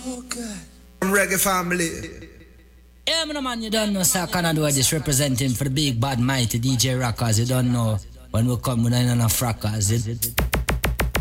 Reggae family. Yeah, man, you don't know, sir. Canada just representing for the big bad mighty DJ Rockers. You don't know when we come with a frackers.